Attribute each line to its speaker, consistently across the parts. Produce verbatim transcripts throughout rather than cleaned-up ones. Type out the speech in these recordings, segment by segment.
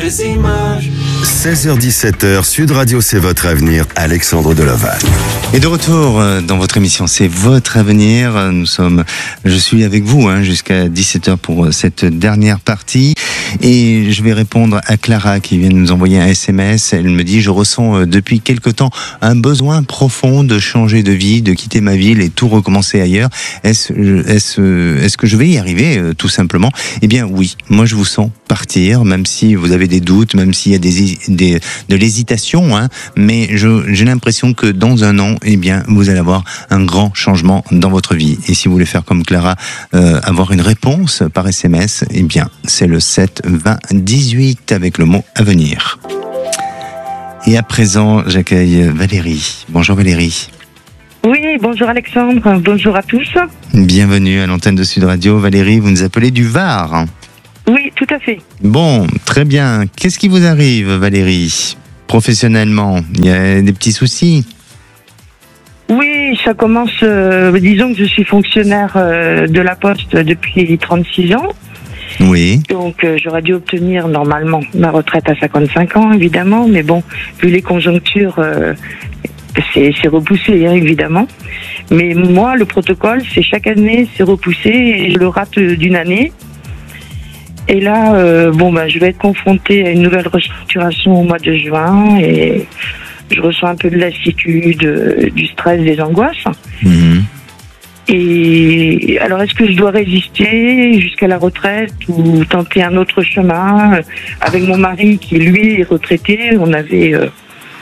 Speaker 1: les images.
Speaker 2: seize heures dix-sept heures, Sud Radio, c'est votre avenir. Alexandre Delaval.
Speaker 3: Et de retour dans votre émission, c'est votre avenir. Nous sommes, je suis avec vous hein, jusqu'à dix-sept heures pour cette dernière partie. Et je vais répondre à Clara qui vient de nous envoyer un S M S. Elle me dit, je ressens depuis quelque temps un besoin profond de changer de vie, de quitter ma ville et tout recommencer ailleurs. Est-ce, est-ce, est-ce que je vais y arriver tout simplement? Eh bien oui, moi je vous sens partir, même si vous avez des doutes, même s'il y a des, des, de l'hésitation, hein, mais je, j'ai l'impression que dans un an, eh bien, vous allez avoir un grand changement dans votre vie. Et si vous voulez faire comme Clara, euh, avoir une réponse par S M S, eh bien, c'est le sept vingt dix-huit avec le mot à venir. Et à présent, j'accueille Valérie. Bonjour Valérie.
Speaker 4: Oui, bonjour Alexandre, bonjour à tous.
Speaker 3: Bienvenue à l'antenne de Sud Radio. Valérie, vous nous appelez du Var.
Speaker 4: Oui, tout à fait.
Speaker 3: Bon, très bien. Qu'est-ce qui vous arrive, Valérie? Professionnellement, il y a des petits soucis?
Speaker 4: Oui, ça commence, euh, disons que je suis fonctionnaire euh, de la Poste depuis trente-six ans.
Speaker 3: Oui.
Speaker 4: Donc euh, j'aurais dû obtenir normalement ma retraite à cinquante-cinq ans, évidemment. Mais bon, vu les conjonctures, euh, c'est, c'est repoussé, hein, évidemment. Mais moi, le protocole, c'est chaque année, c'est repoussé et je le rate d'une année. Et là, euh, bon, bah, je vais être confrontée à une nouvelle restructuration au mois de juin et je ressens un peu de lassitude, euh, du stress, des angoisses. Mmh. Et alors, est-ce que je dois résister jusqu'à la retraite ou tenter un autre chemin? Avec mon mari qui, lui, est retraité, on avait euh,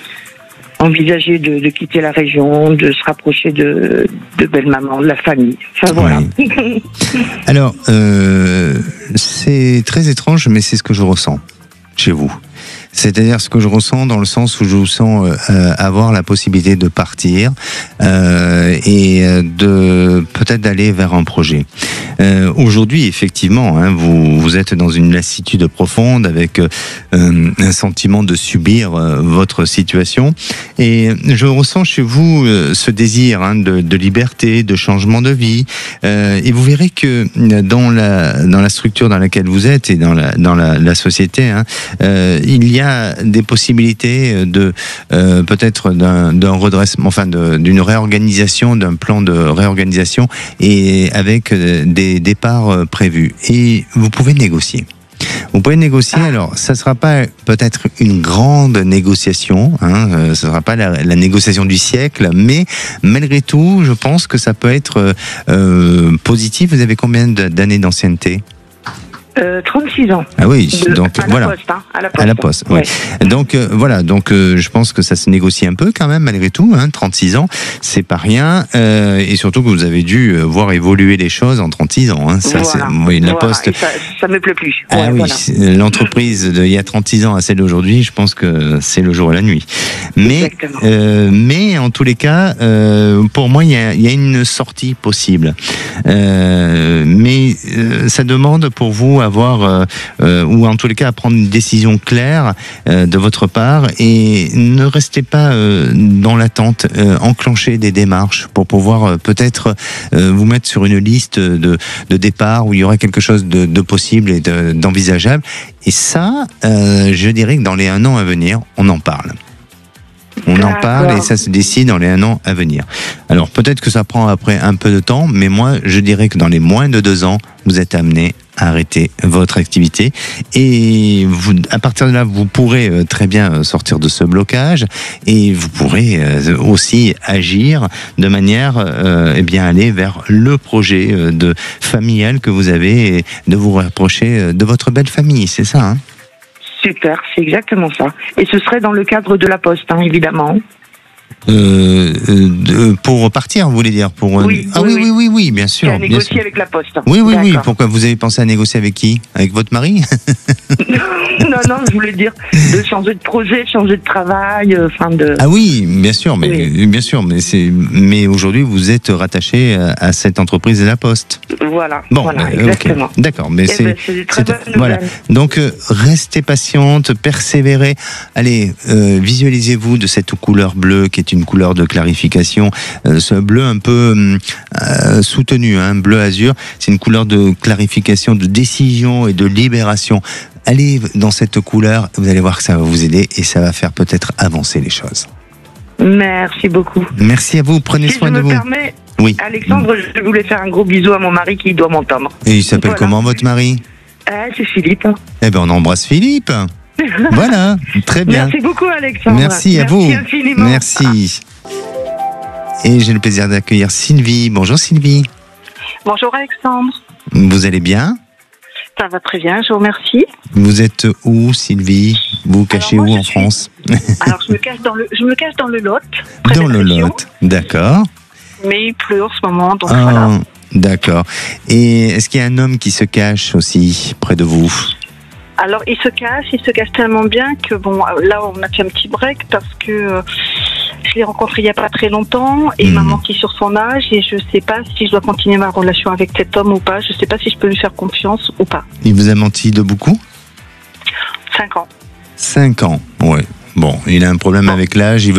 Speaker 4: envisagé de, de quitter la région, de se rapprocher de, de belle-maman, de la famille. Enfin, voilà.
Speaker 3: Oui. Alors, euh, c'est très étrange, mais c'est ce que je ressens chez vous. C'est-à-dire ce que je ressens dans le sens où je vous sens euh, avoir la possibilité de partir euh, et de peut-être d'aller vers un projet. Euh, aujourd'hui, effectivement, hein, vous, vous êtes dans une lassitude profonde avec euh, un sentiment de subir euh, votre situation. Et je ressens chez vous euh, ce désir hein, de, de liberté, de changement de vie. Euh, et vous verrez que dans la, dans la structure dans laquelle vous êtes et dans la, dans la, la société, hein, euh, il y a des possibilités de euh, peut-être d'un, d'un redressement, enfin de, d'une réorganisation, d'un plan de réorganisation et avec des départs prévus. Et vous pouvez négocier. Vous pouvez négocier. Alors, ça sera pas peut-être une grande négociation, hein, euh, ça sera pas la, la négociation du siècle, mais malgré tout, je pense que ça peut être euh, positif. Vous avez combien d'années d'ancienneté?
Speaker 4: Euh, trente-six ans.
Speaker 3: Ah oui,
Speaker 4: de,
Speaker 3: donc
Speaker 4: à la
Speaker 3: voilà.
Speaker 4: Poste, hein, à la Poste.
Speaker 3: À la Poste, oui. Ouais. Donc euh, voilà, donc euh, je pense que ça se négocie un peu quand même malgré tout. Hein, trente-six ans, c'est pas rien, euh, et surtout que vous avez dû euh, voir évoluer les choses en trente-six ans. Hein. Ça,
Speaker 4: voilà.
Speaker 3: c'est, oui, la
Speaker 4: voilà.
Speaker 3: Poste.
Speaker 4: Ça, ça me plaît plus.
Speaker 3: Ah
Speaker 4: ouais,
Speaker 3: oui,
Speaker 4: voilà.
Speaker 3: L'entreprise d'il y a trente-six ans à celle d'aujourd'hui, je pense que c'est le jour et la nuit. Mais, euh, mais en tous les cas, euh, pour moi, il y a, il y a une sortie possible. Euh, mais euh, ça demande pour vous avoir euh, Euh, ou en tous les cas à prendre une décision claire euh, de votre part et ne restez pas euh, dans l'attente, euh, enclenchez des démarches pour pouvoir euh, peut-être euh, vous mettre sur une liste de, de départ où il y aura quelque chose de, de possible et de, d'envisageable. Et ça, euh, je dirais que dans les un an à venir, on en parle. On D'accord. en parle et ça se décide dans les un an à venir. Alors peut-être que ça prend après un peu de temps, mais moi je dirais que dans les moins de deux ans, vous êtes amené à arrêter votre activité et vous, à partir de là, vous pourrez très bien sortir de ce blocage et vous pourrez aussi agir de manière euh, eh bien aller vers le projet de familial que vous avez et de vous rapprocher de votre belle famille, c'est ça hein?
Speaker 4: Super, c'est exactement ça. Et ce serait dans le cadre de la Poste, hein, évidemment.
Speaker 3: Euh, de, pour partir, vous voulez dire pour
Speaker 4: oui,
Speaker 3: ah
Speaker 4: oui,
Speaker 3: oui, oui, oui, oui, bien sûr.
Speaker 4: À négocier bien avec la Poste.
Speaker 3: Oui, oui,
Speaker 4: D'accord.
Speaker 3: oui. Pourquoi vous avez pensé à négocier avec qui? Avec votre mari?
Speaker 4: Non, non, je voulais dire de changer de projet, changer de travail, enfin de.
Speaker 3: Ah oui, bien sûr, mais
Speaker 4: oui.
Speaker 3: bien sûr, mais c'est, mais aujourd'hui vous êtes rattaché à, à cette entreprise de la Poste.
Speaker 4: Voilà.
Speaker 3: Bon,
Speaker 4: voilà,
Speaker 3: euh,
Speaker 4: exactement.
Speaker 3: Okay. D'accord, mais
Speaker 4: eh
Speaker 3: c'est,
Speaker 4: ben, c'est des très
Speaker 3: c'est
Speaker 4: bonnes
Speaker 3: voilà.
Speaker 4: nouvelles.
Speaker 3: Donc euh, restez patiente, persévérez. Allez, euh, visualisez-vous de cette couleur bleue qui est est une couleur de clarification. Euh, ce bleu un peu euh, soutenu, hein, bleu azur, c'est une couleur de clarification, de décision et de libération. Allez dans cette couleur, vous allez voir que ça va vous aider et ça va faire peut-être avancer les choses.
Speaker 4: Merci beaucoup.
Speaker 3: Merci à vous, prenez
Speaker 4: Si
Speaker 3: soin
Speaker 4: je
Speaker 3: de
Speaker 4: me
Speaker 3: vous.
Speaker 4: permets,
Speaker 3: Oui.
Speaker 4: Alexandre, je voulais faire un gros bisou à mon mari qui doit m'entendre.
Speaker 3: Et il s'appelle
Speaker 4: Voilà.
Speaker 3: comment votre mari?
Speaker 4: Ah, c'est Philippe.
Speaker 3: Eh ben on embrasse Philippe. Voilà, très bien.
Speaker 4: Merci beaucoup, Alexandre.
Speaker 3: Merci à vous.
Speaker 4: Infiniment.
Speaker 3: Merci. Et j'ai le plaisir d'accueillir Sylvie. Bonjour Sylvie.
Speaker 1: Bonjour Alexandre,
Speaker 3: Vous allez bien?
Speaker 1: ça va très bien, je vous remercie.
Speaker 3: Vous êtes où Sylvie? Vous vous cachez
Speaker 1: Alors, moi,
Speaker 3: où
Speaker 1: je
Speaker 3: en
Speaker 1: suis-
Speaker 3: France?
Speaker 1: Alors je me cache dans le, je me cache dans le Lot, près
Speaker 3: Dans
Speaker 1: de
Speaker 3: le
Speaker 1: Région,
Speaker 3: Lot. D'accord.
Speaker 1: mais il pleut en ce moment, donc
Speaker 3: Ah,
Speaker 1: voilà.
Speaker 3: d'accord. Et est-ce qu'il y a un homme qui se cache aussi près de vous?
Speaker 1: Alors il se cache, il se cache tellement bien que bon, là on a fait un petit break parce que euh, je l'ai rencontré il n'y a pas très longtemps et il m'a
Speaker 3: Mhm.
Speaker 1: menti sur son âge et je sais pas si je dois continuer ma relation avec cet homme ou pas. Je sais pas si je peux lui faire confiance ou pas.
Speaker 3: Il vous a menti de beaucoup?
Speaker 1: Cinq ans.
Speaker 3: Cinq ans, ouais. Bon, il a un problème avec l'âge, il veut